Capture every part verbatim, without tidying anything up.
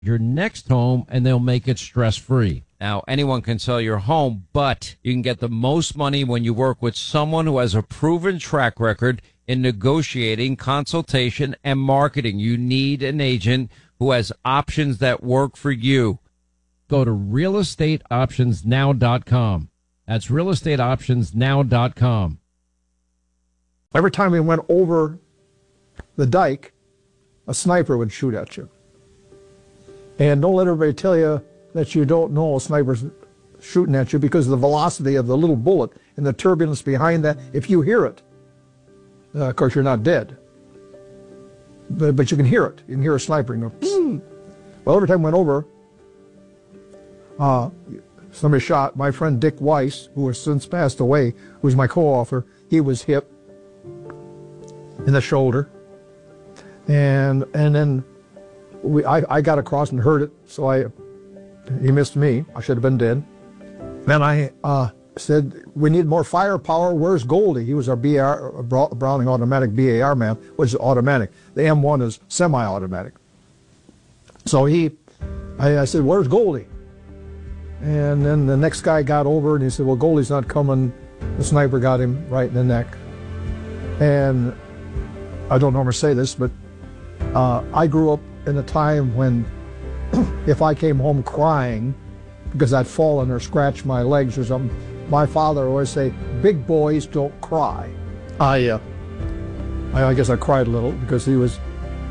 your next home, and they'll make it stress-free. Now, anyone can sell your home, but you can get the most money when you work with someone who has a proven track record in negotiating, consultation, and marketing. You need an agent who has options that work for you. Go to real estate options now dot com. That's real estate options now dot com. Every time we went over the dike, a sniper would shoot at you. And don't let everybody tell you that you don't know a sniper's shooting at you, because of the velocity of the little bullet and the turbulence behind that. If you hear it, uh, of course, you're not dead. But, but you can hear it. You can hear a sniper and go, boom. Well, every time we went over, uh, somebody shot. My friend Dick Weiss, who has since passed away, who was my co-author, he was hit in the shoulder. And and then we, I, I got across and heard it, so I he missed me. I should have been dead. Then I uh, said, we need more firepower. Where's Goldie? He was our B A R, Browning automatic B A R man, which is automatic. The M one is semi-automatic. So he, I, I said, where's Goldie? And then the next guy got over and he said, well, Goldie's not coming. The sniper got him right in the neck. And I don't normally say this, but uh, I grew up in a time when if I came home crying because I'd fallen or scratched my legs or something, my father would always say, big boys don't cry. I, uh, I, I guess I cried a little because he was,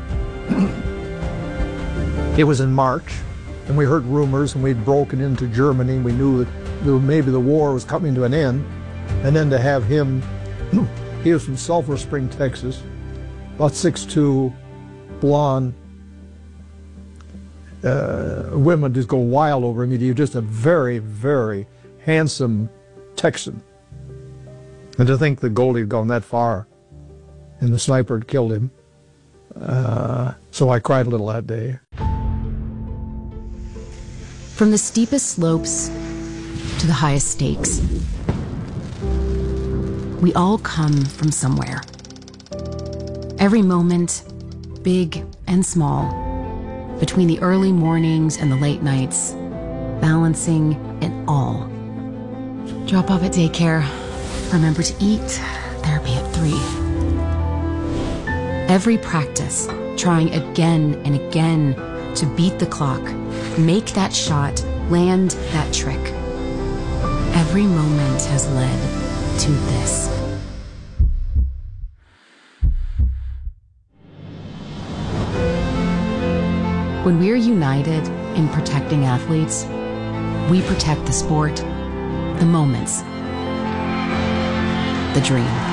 it was in March, and we heard rumors, and we'd broken into Germany, and we knew that maybe the war was coming to an end. And then to have him, he was from Sulphur Spring, Texas, about six foot two, blonde. Uh, women just go wild over him. He's just a very, very handsome Texan. And to think that Goldie had gone that far and the sniper had killed him. Uh, so I cried a little that day. From the steepest slopes to the highest stakes, we all come from somewhere. Every moment, big and small, between the early mornings and the late nights, balancing it all. Drop off at daycare, remember to eat, therapy at three. Every practice, trying again and again to beat the clock, make that shot, land that trick. Every moment has led to this. When we're united in protecting athletes, we protect the sport, the moments, the dream.